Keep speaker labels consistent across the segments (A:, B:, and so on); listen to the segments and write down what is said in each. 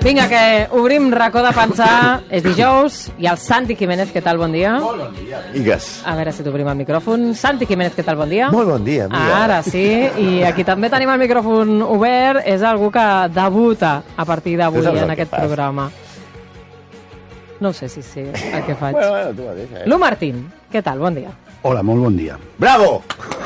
A: Vinga, que obrim racó de pensar. És dijous i el Santi Jiménez, què tal? Bon dia.
B: Molt bon dia, amigues.
A: A veure si t'obrim el micròfon. Santi Jiménez, què tal? Bon dia.
B: Molt bon dia, amiga.
A: Ara sí, i aquí també tenim el micròfon obert. És algú que debuta a partir d'avui en aquest programa. No sé si sé el que faig.
B: Bueno, tu mateix,
A: Lu Martín, què tal? Bon dia.
C: Hola, molt bon dia.
B: Bravo!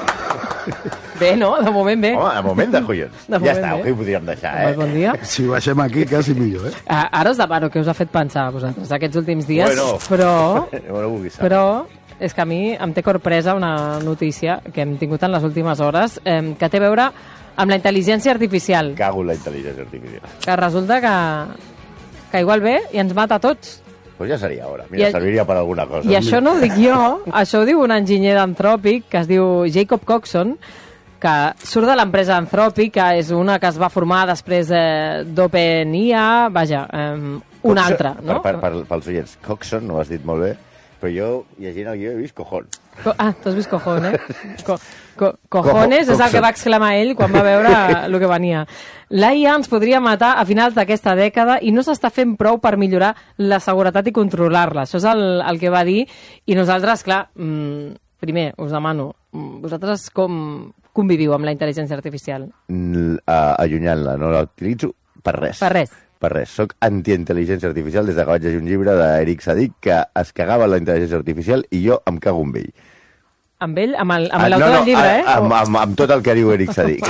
A: Bé, no? De moment bé.
B: Home, de moment de collons.
A: De moment
B: Ja està,
A: bé.
B: ho podríem deixar,
A: Home, bon dia.
C: Si baixem aquí, quasi millor,
A: Ara us demano què us ha fet pensar a vosaltres aquests últims dies,
B: Bueno,
A: però és que a mi em té sorpresa una notícia que hem tingut en les últimes hores que té a veure amb la intel·ligència artificial.
B: Cago en la intel·ligència artificial.
A: Que resulta que igual ve i ens mata a tots.
B: Pues ja seria hora. Mira, serviria per alguna cosa.
A: I això no ho dic jo, això ho diu un enginyer d'Anthropic que es diu Jacob Coxon, que surt de l'empresa Anthropic, que és una que es va formar després d'OpenIA, vaja, una altra, no?
B: Pels oients, Coxon, no ho has dit molt bé, però jo, llegint el guió, he vist cojón.
A: T'has vist cojón, eh? Cojones és el que va exclamar ell quan va veure el que venia. La IA ens podria matar a finals d'aquesta dècada i no s'està fent prou per millorar la seguretat i controlar-la. Això és el que va dir. I nosaltres, clar, primer us demano, vosaltres com conviviu amb la intel·ligència artificial?
B: Allunyant-la, no l'utilitzo per res.
A: Per res.
B: Per res. Soc anti-intel·ligència artificial des que vaig llegir un llibre d'Eric Sadik que es cagava en la intel·ligència artificial i jo em cago amb ell.
A: Amb ell? Amb l'autor del llibre, eh?
B: Amb tot el que diu Eric Sadik.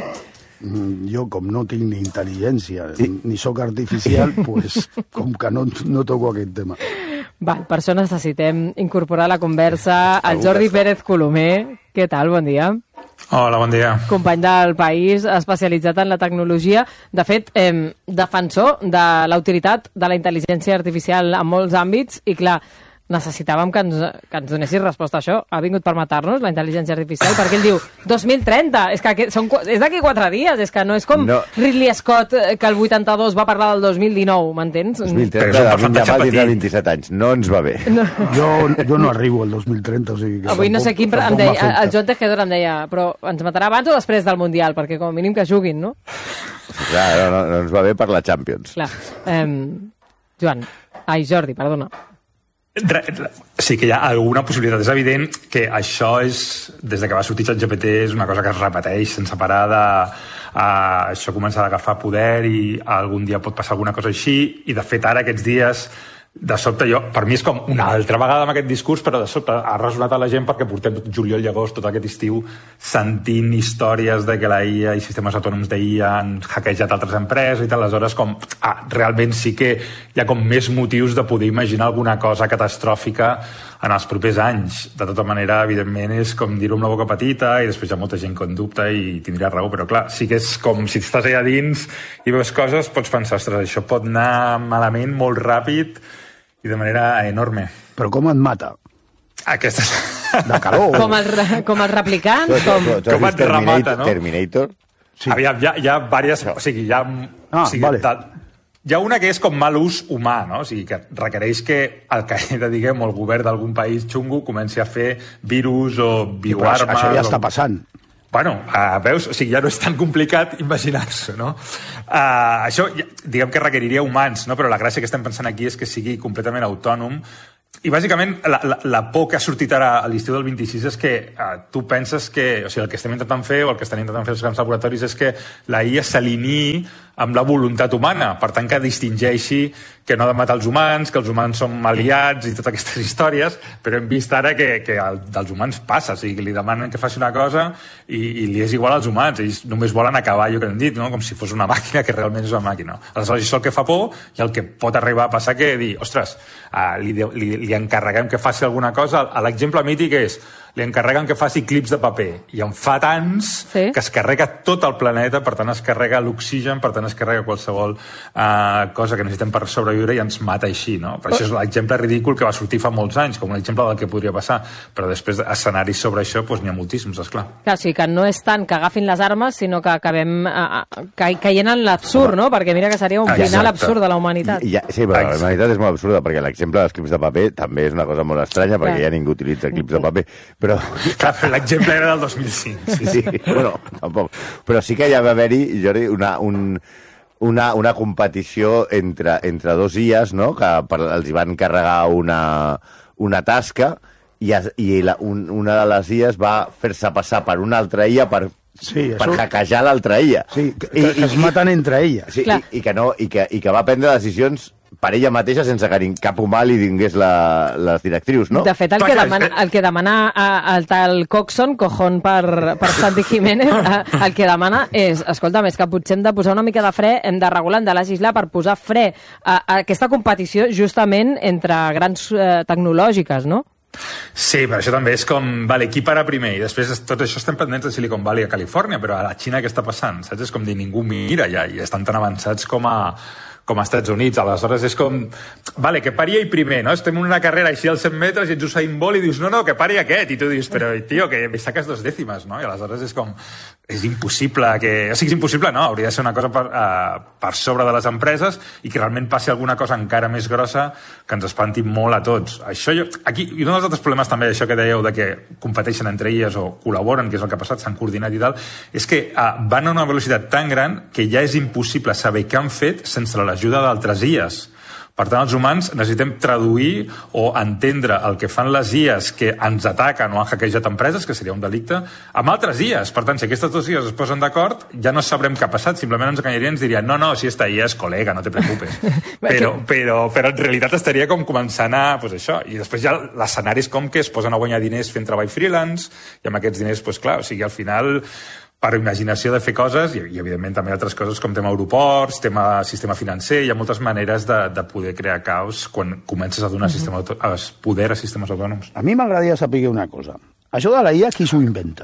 C: Jo, com no tinc ni intel·ligència ni sóc artificial, pues, com que no toco aquest tema.
A: Val, per això necessitem incorporar a la conversa el Jordi Pérez Colomer. Què tal? Bon dia.
D: Hola, bon dia.
A: Company del País, especialitzat en la tecnologia. De fet, defensor de la utilitat de la intel·ligència artificial en molts àmbits i, clar, necessitàvem que ens donessis resposta a això. Ha vingut per matar-nos, la intel·ligència artificial, perquè ell diu 2030, és d'aquí 4 dies, és que no és com Ridley Scott, que el 82 va parlar del 2019, m'entens?
B: 2030, David Yamal tindrà 27 anys, no ens va bé.
C: No. Jo no arribo al 2030, o sigui...
A: Avui no sé quin, em deia, el Joan Tejedor em deia, però ens matarà abans o després del Mundial, perquè com a mínim que juguin, no?
B: Clar, no ens va bé per la Champions.
A: Clar. Jordi, perdona.
D: Sí que hi ha alguna possibilitat. És evident que això és, des de que va sortir ChatGPT, és una cosa que es repeteix sense parar això començarà a agafar poder i algun dia pot passar alguna cosa així, i de fet ara aquests dies de sobte per mi és com una altra vegada amb aquest discurs, però de sobte ha resonat a la gent perquè portem tot juliol i agost, tot aquest estiu, sentint històries de que la IA i sistemes autònoms d'IA han hackejat altres empreses i tal, aleshores com, realment sí que hi ha com més motius de poder imaginar alguna cosa catastròfica en els propers anys. De tota manera, evidentment, és com dir-ho amb la boca petita i després hi ha molta gent que en dubta i tindria raó, però clar, sí que és com si estàs allà dins i veus coses, pots pensar, ostres, això pot anar malament molt ràpid i de manera enorme.
C: Però com et mata?
D: Aquestes...
C: De calor.
A: Com els replicants?
D: Com et remata, no?
B: Terminator?
D: Sí. Aviam, hi ha diverses... O sigui, hi ha...
C: Vale.
D: Hi ha una que és com mal ús humà, no? O sigui, que requereix que el Qaeda, diguem, o el govern d'algun país xungo comenci a fer virus o bioarmes...
C: Això ja està passant.
D: Bueno, veus? O sigui, ja no és tan complicat imaginar-s'ho, no? Això, diguem que requeriria humans, no? Però la gràcia que estem pensant aquí és que sigui completament autònom. I bàsicament la por que ha sortit ara a l'estiu del 26 és que tu penses que, o sigui, el que estem intentant fer o el que estan intentant fer els grans laboratoris és que la IA s'alineï amb la voluntat humana, per tant que distingeixi que no ha de matar els humans, que els humans són aliats i totes aquestes històries, però hem vist ara que dels humans passa, o sigui, que li demanen que faci una cosa i li és igual als humans, ells només volen acabar allò que hem dit, no? Com si fos una màquina que realment és una màquina. Aleshores, això és el que fa por i el que pot arribar a passar que dir, ostres, li encarreguem que faci alguna cosa. L'exemple mític és li encarreguen que faci clips de paper i en fa tants que es carrega tot el planeta, per tant es carrega l'oxigen, per tant es carrega qualsevol cosa que necessitem per sobreviure i ens mata així, no? Per això és l'exemple ridícul que va sortir fa molts anys, com un exemple del que podria passar, però després escenaris sobre això n'hi ha moltíssims, esclar.
A: Clar, o sigui que no és tant que agafin les armes, sinó que acabem caient en l'absurd, no? Perquè mira que seria un final absurd de la humanitat.
B: Sí, però la humanitat és molt absurda, perquè l'exemple dels clips de paper també és una cosa molt estranya, perquè ja ningú utilitza clips de paper, però...
D: Clar, però l'exemple era del 2005.
B: Sí, bueno, tampoc. Però sí que ja va haver-hi, Jordi, una competició entre dos IAs, no? Que els hi van carregar una tasca i una de les IAs va fer-se passar per una altra IA per hackejar l'altra IA.
C: Sí, que es maten entre elles.
B: Sí, i que va prendre decisions per ella mateixa sense que cap humà li dingués les directrius, no?
A: De fet, el que demana el tal Coxon, cojón per Santi Jiménez, el que demana és, escolta, més que potser hem de posar una mica de fre, hem de regular, hem de legislar per posar fre a aquesta competició justament entre grans tecnològiques, no?
D: Sí, però això també és com, vale, qui para primer? I després tot això estem pendents de Silicon Valley a Califòrnia, però a la Xina què està passant? Saps? És com dir, ningú mira ja, i estan tan avançats com a Estats Units. Aleshores és com, vale, que pari ell primer, no? Estem en una carrera així als 100 metres i ets Usain Bolt i dius, no, que pari aquest. I tu dius, però, tio, que me saques 2 dècimes, no? I aleshores és com, és impossible que... O sigui, és impossible, no? Hauria de ser una cosa per sobre de les empreses i que realment passi alguna cosa encara més grossa que ens espanti molt a tots. Això aquí, i un dels altres problemes també, això que dèieu de que competeixen entre elles o col·laboren, que és el que ha passat, s'han coordinat i tal, és que van a una velocitat tan gran que ja és impossible saber què han fet sense l'ajuda d'altres IAs. Per tant, els humans necessitem traduir o entendre el que fan les IAs que ens ataquen o han hackejat empreses, que seria un delicte, amb altres IAs. Per tant, si aquestes dues IAs es posen d'acord, ja no sabrem què ha passat. Simplement ens enganyarien i ens dirien, no, si esta IA és col·lega, no te preocupes. però en realitat estaria com començant a... Pues això. I després ja l'escenari és com que es posen a guanyar diners fent treball freelance, i amb aquests diners, pues clar, o sigui, al final... per imaginació de fer coses i evidentment també altres coses com tema aeroports, tema sistema financer, hi ha moltes maneres de poder crear caos quan comences a donar poder a sistemes autònoms.
C: A mi m'agradaria saber una cosa. Això de la IA, qui s'ho inventa?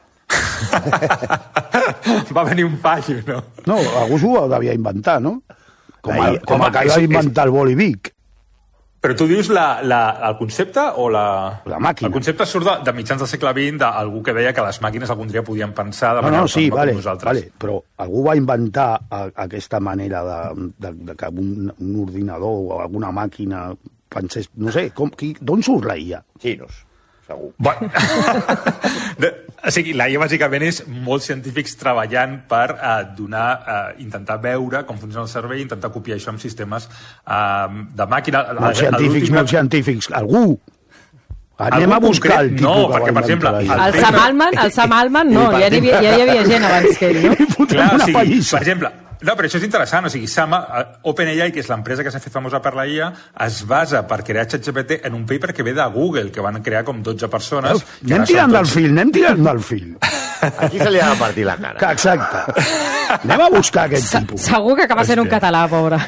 D: Va venir un paio, no?
C: No, algú s'ho devia inventar, no? Com que va inventar el Bolivic.
D: Però tu dius el concepte o la
C: màquina?
D: El concepte surt de mitjans del segle XX d'algú que deia que les màquines algun dia podien pensar de manera
C: autònoma com nosaltres. Vale, però algú va inventar aquesta manera de que un ordinador o alguna màquina pensés... No sé, d'on surt la IA?
B: Xinos, segur.
D: Bueno, o sigui, la IA bàsicament és molts científics treballant per intentar veure com funciona el cervell i intentar copiar això amb sistemes de màquina.
C: Molts científics, algú. Anem a buscar el tipus que va inventar la IA.
A: El Sam Altman no, ja hi havia gent abans que ell, no?
D: Clar, o sigui, per exemple... No, però això és interessant, o sigui, OpenAI, que és l'empresa que s'ha fet famosa per la IA, es basa per crear ChatGPT en un paper que ve de Google, que van crear com 12 persones...
C: Anem tirant del fil.
B: Aquí se li ha de partir la cara.
C: Exacte. Anem a buscar aquest tipus.
A: Segur que acaba sent un català, pobre.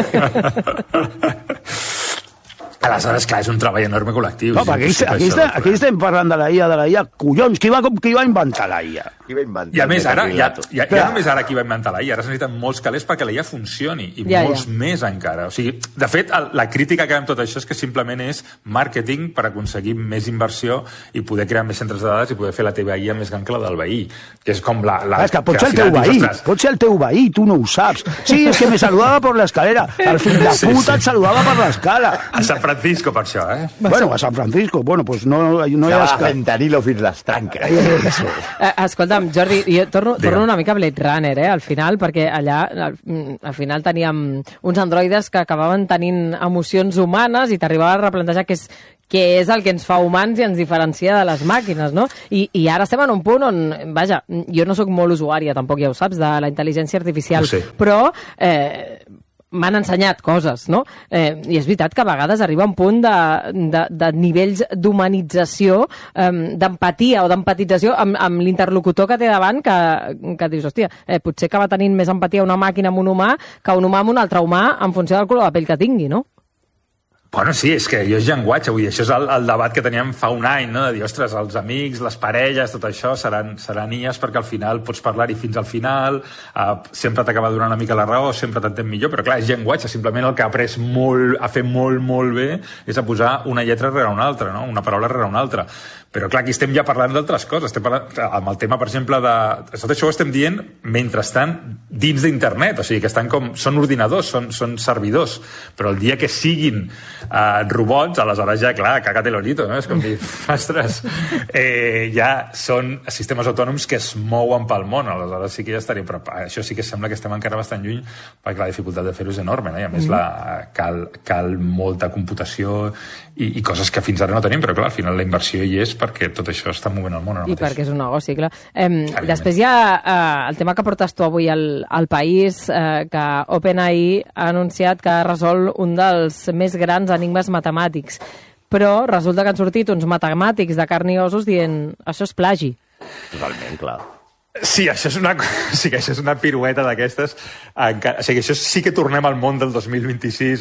D: Aleshores, clar, és un treball enorme col·lectiu.
C: No, aquí estem parlant de la IA. Collons, qui va inventar la IA?
D: I a més, ara, ja només ara qui va inventar la IA, ara se necessiten molts calés perquè la IA funcioni, i molts més encara. O sigui, de fet, la crítica que hi ha amb tot això és que simplement és màrqueting per aconseguir més inversió i poder crear més centres de dades i poder fer la teva IA més gran que la del veí, que és com
C: és que pot ser el teu veí, tu no ho saps. Sí, és que me saludava per l'escalera, el fill de puta et saludava per l'escala.
D: A San Francisco, per això,
C: Bueno, a San Francisco, pues no hi ha...
B: Va fentanilo fins les tranques.
A: Escolta, Jordi, jo torno una mica a Blade Runner, al final, perquè allà al final teníem uns androides que acabaven tenint emocions humanes i t'arribava a replantejar què és el que ens fa humans i ens diferencia de les màquines, no? I ara estem en un punt on, vaja, jo no sóc molt usuària, tampoc ja ho saps, de la intel·ligència artificial, però... m'han ensenyat coses, no? I és veritat que a vegades arriba un punt de nivells d'humanització, d'empatia o d'empatització amb l'interlocutor que té davant, que dius, hòstia, potser acaba tenint més empatia una màquina amb un humà que un humà amb un altre humà en funció del color de pell que tingui, no?
D: Bueno, sí, és que jo és llenguatge, vull dir, això és el debat que teníem fa un any, no? De dir, ostres, els amics, les parelles, tot això seran IAs perquè al final pots parlar-hi fins al final, sempre t'acaba donant una mica la raó, sempre t'entén millor, però clar, és llenguatge, simplement el que ha après a fer molt bé és a posar una lletra rere una altra, no? Una paraula rere una altra. Però clar, aquí estem ja parlant d'altres coses, estem parlant amb el tema, per exemple, tot això ho estem dient mentre estan dins d'internet, o sigui, que estan són ordinadors, són servidors, però el dia que siguin robots, aleshores ja, clar, cagate l'orito, no? És com dir, ostres, ja són sistemes autònoms que es mouen pel món, aleshores sí que ja estaríem preparats. Això sí que sembla que estem encara bastant lluny, perquè la dificultat de fer-ho és enorme, no? I a més cal molta computació i coses que fins ara no tenim, però clar, al final la inversió hi és perquè tot això està movent el món ara mateix.
A: I perquè és un negoci, clar. Després hi ha el tema que portes tu avui al País, que OpenAI ha anunciat que ha resolt un dels més grans enigmes matemàtics. Però resulta que han sortit uns matemàtics de carn i ossos dient això és plagi.
B: Totalment, clar.
D: Sí, això és una pirueta d'aquestes. O sigui, això sí que tornem al món del 2026.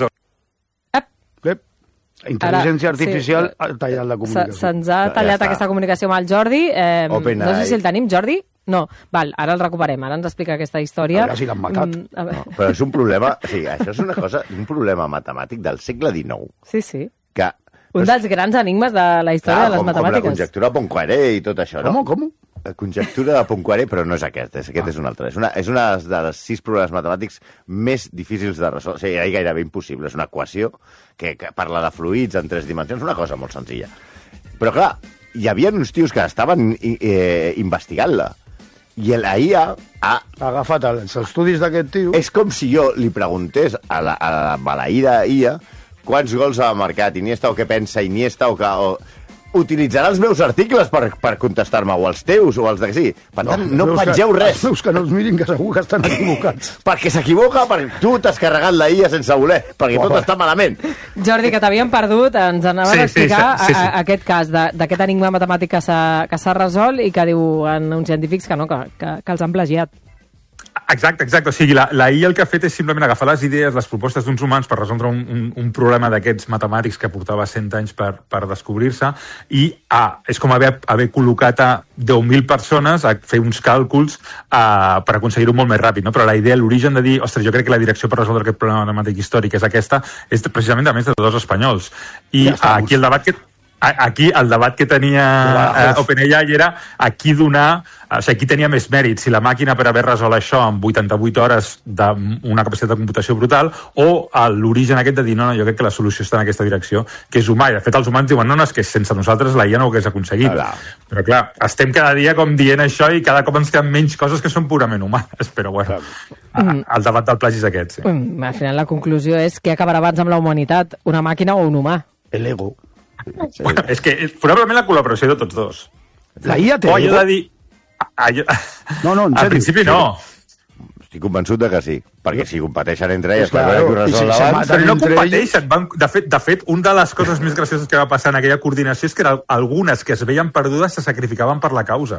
C: Intel·ligència artificial ha tallat la comunicació.
A: Se'ns ha tallat aquesta comunicació amb el Jordi. No sé si el tenim, Jordi. No, val, ara el recuperem, ara ens explica aquesta història.
C: A veure si l'han matat.
B: No, però és un problema, això és una cosa, un problema matemàtic del segle XIX.
A: Sí.
B: Que,
A: un dels grans enigmes de la història de les matemàtiques.
B: Com la conjectura Poincaré i tot això, no?
C: Com?
B: La conjectura de Poincaré, però no és aquest és un altre. És una de les 6 problemes matemàtics més difícils de resoldre. O sigui, és gairebé impossible. És una equació que parla de fluids en 3 dimensions, una cosa molt senzilla. Però, clar, hi havia uns tios que estaven investigant-la. I la IA ha
C: agafat els estudis d'aquest tio.
B: És com si jo li preguntés a la maleïda IA quants gols ha marcat Iniesta o què pensa Iniesta o que... utilitzarà els meus articles per contestar-me, o els teus, o els de... Sí. Per tant, no pengeu res.
C: Els meus que no els mirin, que segur que estan equivocats.
B: Perquè s'equivoca, perquè tu t'has carregat la IA sense voler, perquè tot està malament.
A: Jordi, que t'havíem perdut, ens anaves a explicar aquest cas d'aquest enigma matemàtic que s'ha resolt i que diuen uns científics que no, que els han plagiat.
D: Exacte. O sigui, la IA el que ha fet és simplement agafar les idees, les propostes d'uns humans per resoldre un problema d'aquests matemàtics que portava 100 anys per descobrir-se i és com haver col·locat a 10.000 persones a fer uns càlculs per aconseguir-ho molt més ràpid, no? Però la idea, l'origen de dir, ostres, jo crec que la direcció per resoldre aquest problema matemàtic històric és aquesta, és precisament de més de 2 espanyols. I aquí el debat que tenia OpenAI era qui tenia més mèrit, si la màquina per haver resolt això en 88 hores d'una capacitat de computació brutal o l'origen aquest de dir, no, jo crec que la solució està en aquesta direcció, que és humà. I de fet els humans diuen, no, és que sense nosaltres la IA no ho hagués aconseguit. Però clar, estem cada dia com dient això i cada cop ens queden menys coses que són purament humanes. Però bueno, el debat del plagi és aquest. Sí.
A: Al final la conclusió és què acabarà abans amb la humanitat, una màquina o un humà?
C: L'ego.
D: Bueno, és que probablement la col·laboració de tots dos.
C: La IA té ego?
D: De dir...
C: No, en
D: al principi no.
B: Estic convençut de que sí, perquè si competeixen entre elles,
D: però no competeixen. De fet, una de les coses més gracioses que va passar en aquella coordinació és que algunes que es veien perdudes se sacrificaven per la causa.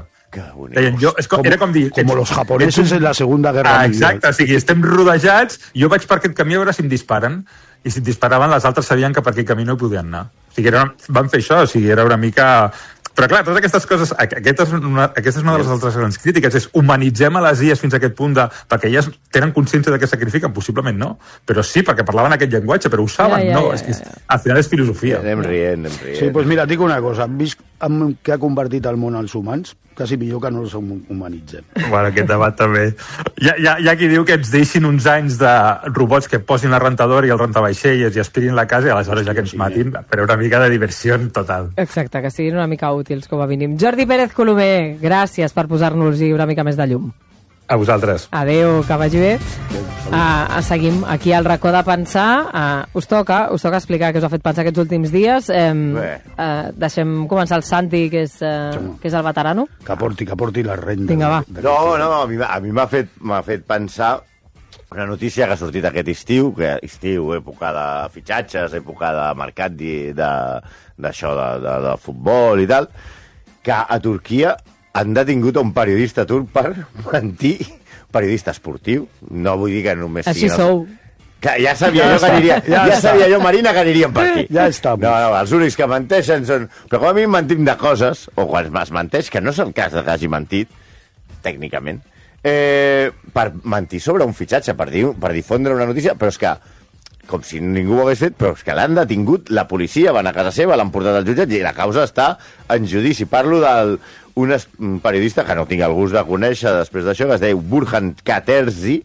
D: Era com dir...
C: Com los japonesos en la Segunda Guerra Mundial.
D: Exacte, o sigui, estem rodejats, jo vaig per aquest camí a veure si em disparen, i si et disparaven les altres sabien que per aquell camí no hi podien anar. O sigui, van fer això, o sigui, era una mica... Però clar, totes aquestes coses, aquesta és una de les altres grans crítiques, és humanitzem a les IAs fins a aquest punt perquè elles tenen consciència de que sacrifiquen, possiblement no, però sí, perquè parlaven aquest llenguatge, però ho saben, no? Al final és filosofia.
B: Anem rient.
C: Sí, doncs mira, et dic una cosa, vist què ha convertit el món als humans, quasi millor que no els humanitzem.
D: Bueno, aquest debat també. Hi ha qui diu que ens deixin uns anys de robots que posin la rentadora i el rentavaixelles i aspirin la casa i aleshores ja que ens matin, però una mica de diversió total.
A: Exacte, que siguin una mica útils com a mínim. Jordi Pérez Colomer, gràcies per posar-nos-hi una mica més de llum.
D: A vosaltres.
A: Adéu, que vagi bé. Seguim aquí al racó de pensar. Us toca explicar què us ha fet pensar aquests últims dies. Deixem començar el Santi, que és el veterano.
C: Que porti la renda.
A: Vinga, va.
B: No, a mi m'ha fet pensar una notícia que ha sortit aquest estiu, època de fitxatges, època de mercat d'això, de futbol i tal, que a Turquia han detingut un periodista turc per mentir, periodista esportiu, no vull dir que només
A: sigui... Així sou.
B: Que ja sabia jo, Marina, que aniríem per aquí.
C: Ja està.
B: No, els únics que menteixen són... Però com a mi mentim de coses, o quan es menteix, que no és el cas que hagi mentit, tècnicament, per mentir sobre un fitxatge, per difondre una notícia, però és que, com si ningú ho hagués fet, però és que l'han detingut, la policia van a casa seva, l'han portat al jutjat i la causa està en judici. Parlo d'un periodista que no tinc el gust de conèixer després d'això, que es deia Burhan Katerzi,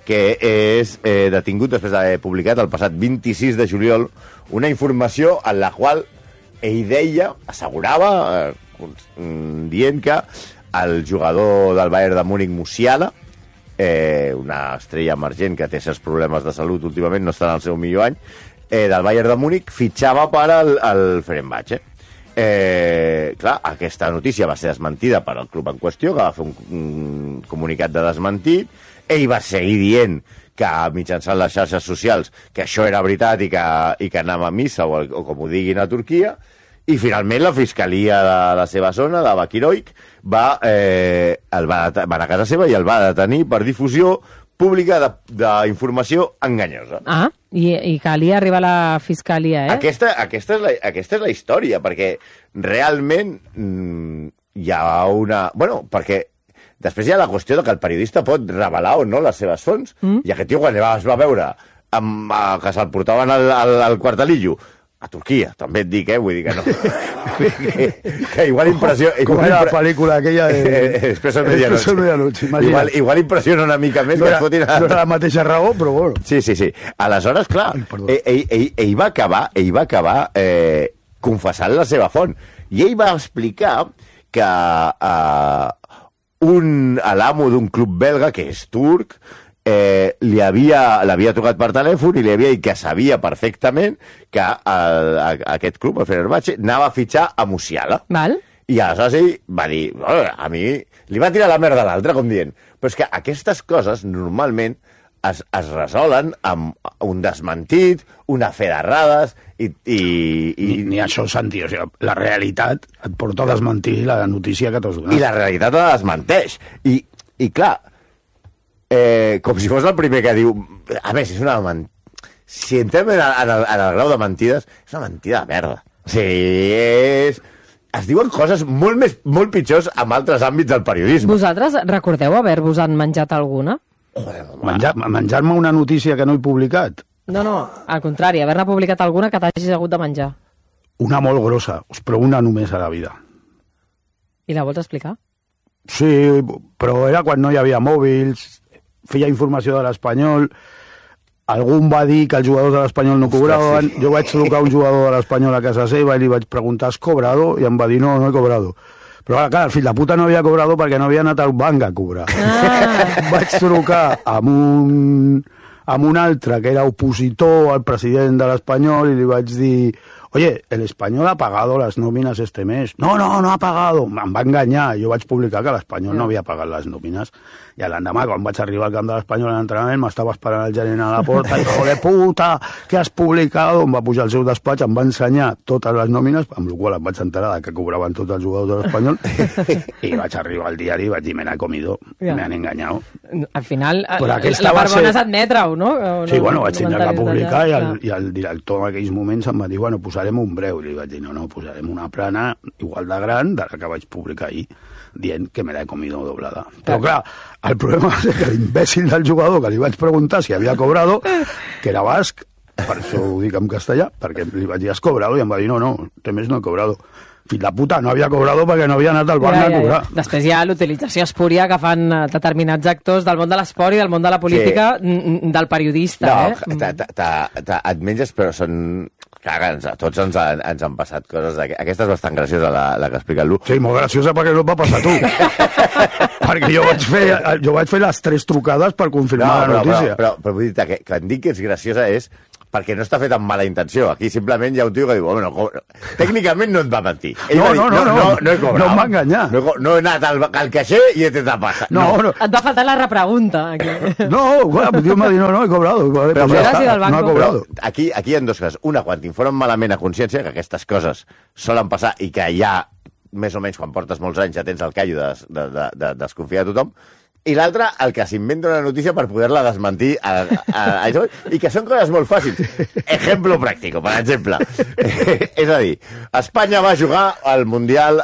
B: que és detingut després d'haver publicat el passat 26 de juliol una informació en la qual ell deia, assegurava, dient que el jugador del Bayern de Múnich, Musiala, una estrella emergent que té certs problemes de salut últimament, no està en el seu millor any, del Bayern de Múnich, fitxava per al Fenerbahçe. Clar, aquesta notícia va ser desmentida per al club en qüestió, que va fer un comunicat de desmentit. Ell va seguir dient que mitjançant les xarxes socials que això era veritat i que anava a missa o com ho diguin a Turquia, i finalment la fiscalia de la seva zona, de Bakiroik, va anar a casa seva i el va detenir per difusió pública d'informació enganyosa.
A: Ah, i calia arribar a la fiscalia, eh?
B: Aquesta és la història, perquè realment hi ha una... Bueno, perquè després hi ha la qüestió de que el periodista pot revelar o no les seves fonts, i aquest tio quan es va veure que se'l portaven al quartelillo, a Turquia, també et dic, vull dir que no. que igual impressiona...
C: Com era la pel·lícula aquella de...
B: Expreso Medianoche. Igual impressiona una mica més que es fotin...
C: No era la mateixa raó, però bueno.
B: Sí. Aleshores, clar, ell va acabar confessant la seva font. I ell va explicar que l'amo d'un club belga, que és turc, l'havia trucat per telèfon i li havia dit que sabia perfectament que aquest club, el Fenerbahçe, anava a fitxar a Musiala.
A: Val.
B: I aleshores ell va dir, a mi li va tirar la merda a l'altre, com dient, però és que aquestes coses normalment es resolen amb un desmentit, una fe d'errades i...
C: Ni això, Santi, o sigui, la realitat et porta a desmentir la notícia que t'has donat.
B: I la realitat la desmenteix. I clar, com si fos el primer que diu... A més, és una mentida. Si entrem en el grau de mentides, és una mentida de merda. O sigui, es diuen coses molt pitjors en altres àmbits del periodisme.
A: Vosaltres recordeu haver-vos-en menjat alguna?
C: Joder, menjar-me una notícia que no he publicat?
A: No, al contrari, haver-ne publicat alguna que t'hagis hagut de menjar.
C: Una molt grossa, però una només a la vida.
A: I la vols explicar?
C: Sí, però era quan no hi havia mòbils, feia informació de l'Espanyol, algú va dir que els jugadors de l'Espanyol no cobraven, jo vaig trucar un jugador de l'Espanyol a casa seva i li vaig preguntar, ¿has cobrado? I em va dir, no he cobrado. Però clar, el fill de puta no havia cobrado perquè no havia anat al banc a cobrar. Vaig trucar amb un altre que era opositor al president de l'Espanyol i li vaig dir, oye, el Español ha pagado las nóminas este mes. No ha pagado. Em va enganyar. Jo vaig publicar que l'Espanyol no havia pagat les nòmines. I l'endemà, quan vaig arribar al camp de l'Espanyol a l'entrenament, m'estava esperant el gerent a la porta, hijo de puta, què has publicat? Em va pujar al seu despatx, em va ensenyar totes les nòmines, amb la qual em vaig enterar que cobraven tots els jugadors de l'Espanyol, i vaig arribar al diari i vaig dir, me n'he comido, me han enganyado.
A: Al final, la part bona és admetre-ho, no?
C: Sí, bueno, vaig tindre que publicar i el director en aquells moments em va dir, bueno, posarem un breu. I li vaig dir, no, posarem una plana igual de gran de la que vaig publicar ahir, dient que me l'he comido doblada. Però clar, el problema és que l'imbècil del jugador, que li vaig preguntar si havia cobrado, que era basc, per això ho dic en castellà, perquè li vaig dir, has cobrado? I em va dir, no, este mes no he cobrado. Fill de puta, no havia cobrado perquè no havia anat al banc a cobrar.
A: Després hi ha l'utilització espúria que fan determinats actors del món de l'esport i del món de la política, del periodista.
B: Et menges, però són... Clar, a tots ens han passat coses. Aquesta és bastant graciosa, la que explica el Lu.
C: Sí, molt graciosa perquè no et va passar a tu. Perquè jo vaig fer les 3 trucades per confirmar la notícia.
B: Però vull dir que quan dic que és graciosa és perquè no està fet amb mala intenció. Aquí simplement hi ha un tio que diu, bueno, tècnicament no et va mentir.
C: No he cobrat. No em va enganyar.
B: No he anat al caixer i he tret a passar.
A: No. Et va faltar la repregunta.
C: No, el tio m'ha dit, no he cobrado.
B: Però
C: no he cobrado.
B: Aquí hi ha 2 coses. Una, quan t'informen malament a consciència, que aquestes coses solen passar i que ja, més o menys, quan portes molts anys, ja tens el callo de desconfiar de tothom. I l'altre, el que s'inventa una notícia per poder-la desmentir i que són coses molt fàcils. Ejemplo pràctico, per exemple. És a dir, Espanya va jugar al Mundial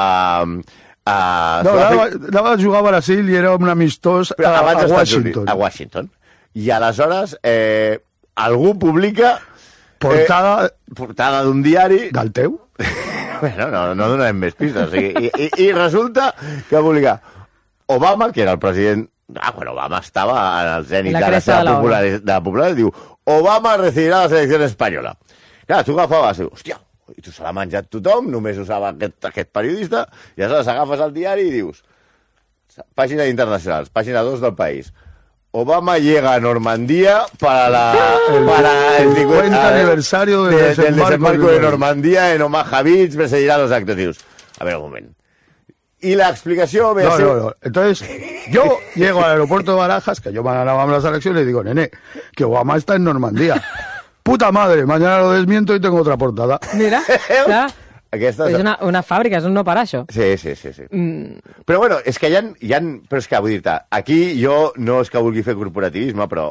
C: anava a jugar a Brasil i era un amistós a Washington.
B: A Washington. I aleshores algú publica portada d'un diari...
C: Del teu?
B: Bueno, no donarem més pistes. I resulta que publica Obama, que era el president Quan Obama estava en el zènit
A: La
B: de la
A: cresta de
B: seva
A: la
B: popularitat, diu, Obama recibirà la selecció espanyola. Clar, tu agafaves, diu, hòstia, i tu se l'ha menjat tothom, només ho sap aquest periodista, i aleshores agafes el diari i dius, pàgina internacionals, pàgina 2 del País, Obama llega a Normandía para el
C: 50 aniversario del
B: desembarco de Normandía en Omaha Beach, presidirá los actos. Dius, a ver un moment. Y la explicación...
C: No. Entonces, yo llego al aeropuerto de Barajas, que yo me ganaba las elecciones, y digo, nene, que Obama está en Normandía. Puta madre, mañana lo desmiento y tengo otra portada.
A: Mira, clar.
B: Aquesta
A: És una fàbrica, és un no parar, això.
B: Sí. Però bueno, és que hi ha... Però és que vull dir-te, aquí jo no és que vulgui fer corporativisme, però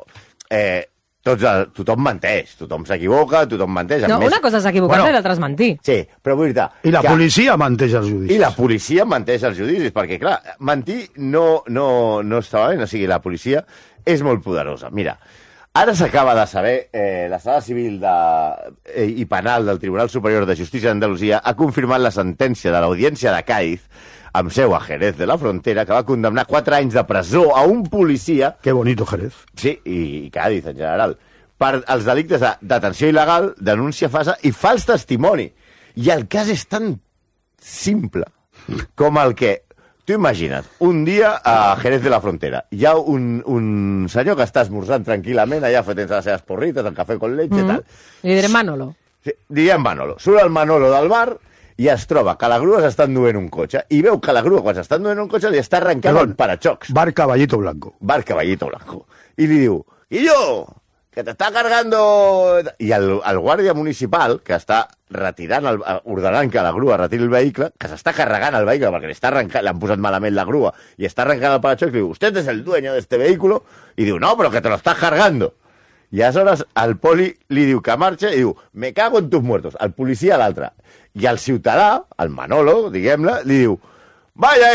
B: tothom menteix, tothom s'equivoca, tothom menteix.
A: No, una cosa és equivocar-se i l'altra és mentir.
B: Sí, però vull dir-te...
C: I la policia menteix els judicis.
B: I la policia menteix els judicis, perquè, clar, mentir no estava bé, o sigui, la policia és molt poderosa. Mira, ara s'acaba de saber, la Sala Civil i Penal del Tribunal Superior de Justícia d'Andalusia ha confirmat la sentència de l'Audiència de Cádiz, amb seu a Jerez de la Frontera, que va condemnar 4 anys de presó a un policia...
C: Qué bonito Jerez.
B: Sí, i Cádiz en general, per als delictes de detenció il·legal, denúncia falsa i fals testimoni. I el cas és tan simple com el que... Tu imagina't, un dia a Jerez de la Frontera hi ha un senyor que està esmorzant tranquil·lament, allà fent les seves porrites, el cafè con leche i tal.
A: Li diré Manolo.
B: Sí, diguem Manolo. Surt el Manolo del bar i es troba que la grua s'està enduent un cotxe i veu que la grua, quan s'està enduent un cotxe, li està arrencant el parachocs.
C: Bar Caballito Blanco.
B: Bar Caballito Blanco. I li diu, Guillo, que t'està cargando... I el guàrdia municipal, que està retirant, ordenant que la grua retiri el vehicle, que s'està carregant el vehicle perquè l'han posat malament la grua i està arrencant el parachocs, diu, usted es el dueño de este vehículo, i diu, no, però que te lo estás cargando. I aleshores el poli li diu que marxa i diu, me cago en tus muertos, el policia a l'altre. I el ciutadà, el Manolo, diguem-ne, li diu, vaya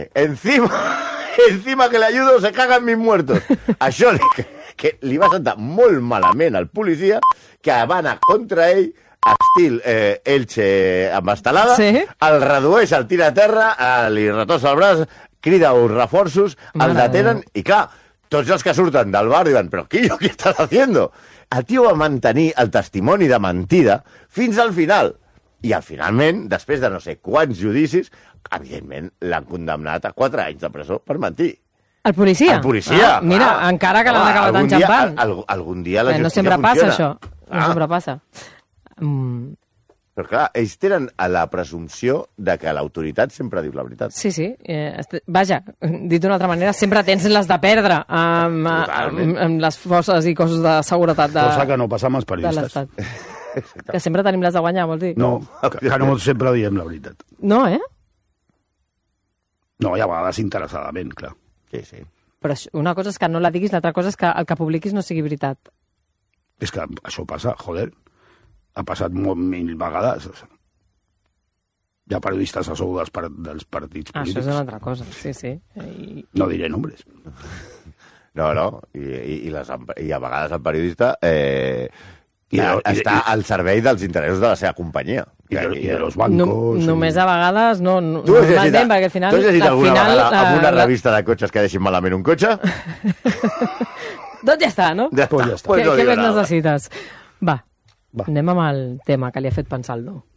B: encima que le ayudo se cagan mis muertos. Això que li va sentar molt malament al policia, que va anar contra ell, estil Elche amb estelada,
A: sí?
B: El redueix, el tira a terra, li retossa el braç, crida uns reforços, el detenen, i clar, tots els que surten del bar diuen, però Quillo, què estàs haciendo? El tio va mantenir el testimoni de mentida fins al final. I finalment, després de no sé quants judicis, evidentment l'han condemnat a 4 anys de presó per mentir.
A: El policia?
B: El policia,
A: mira, encara que l'han acabat enxampant.
B: Algun dia la justícia
A: no sempre
B: funciona.
A: passa, això. No sempre passa.
B: Però clar, ells tenen la presumpció de que l'autoritat sempre diu la veritat.
A: Sí. Vaja, dit d'una altra manera, sempre tens les de perdre amb les forces i cossos de seguretat de
C: Cosa que no passa amb els periodistes.
A: Que sempre tenim les de guanyar, vols dir?
C: No, que no sempre diem la veritat.
A: No,
C: No, hi ha vegades interessadament, clar.
B: Sí.
A: Però una cosa és que no la diguis, l'altra cosa és que el que publiquis no sigui veritat.
C: És que això passa, joder. Ha passat 1000 vegades. Hi ha periodistes a sou dels partits polítics.
A: Això és una altra cosa, sí.
C: No diré nombres.
B: No, i a vegades el periodista està al servei dels interessos de la seva companyia.
C: I de los bancos...
A: Només a vegades no
B: tu has llegit,
A: perquè al final...
B: Tu has llegit alguna vegada amb una revista de cotxes que deixin malament un cotxe?
A: Doncs ja està, no?
B: Ja està.
A: Què més necessites? Va, anem amb el tema que li ha fet pensar el No.